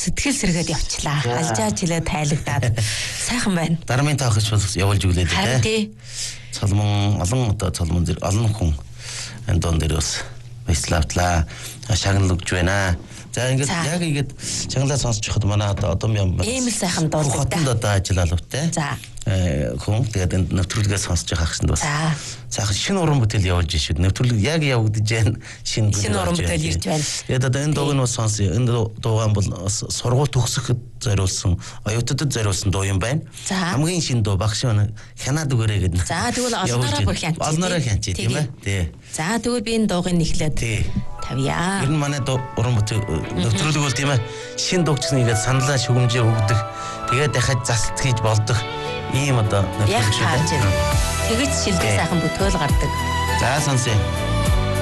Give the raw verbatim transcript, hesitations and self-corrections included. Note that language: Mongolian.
сэтгэл сэргээд явчлаа. Алжаач хэлээ тайлагдаад сайхан байна. Дармын таахч бол явуулж өглөөд тий. Цолмон олон одоо цолмон зэрэг олон хүн энэ доон дээр бас баяславтлаа. Шагнал өгч байна. За ингээд яг ингээд чангалаа сонсож хахад манай одоо одом юм байна. Ийм л сайхан дуулдаг. Хотонд одоо ажиллаалавтай. За. Э хүн тэгээд энэ нэвтрүүлгээ сонсож байгаа хэсэнд бас. За. Сайхан шинэ уран бүтээл явуулж шүү. Нэвтрүүлэг яг явагдаж байна. Шинэ шинэ уран бүтээл ирж байна. Тэгээд одоо энэ дууг нь бас сонсъё. Энэ дуугаан бол сургууль төгсөхөд зориулсан, оюутнуудад зориулсан дуу юм байна. Хамгийн шинэ дуу багш өнө хянаад өгөөрэй гэдэг. За тэгвэл олноороо бүр хянч. Олноороо хянч тийм ээ. Тий. За тэгвэл би энэ дуугыг нэхлээд тавья. Ер нь манай уран бүтээл нэвтрүүлэг бол тийм ээ. Шинэ дууг гэсэн ингээд саналаа шүгэмжээ өгдөг. Тэгээд дахиад засалт хийж болдог. Ийм одоо нэвтрүүлэг шүү дээ. Тэгэж шилдэг сайхан бүтээл гардаг. За сонсъё.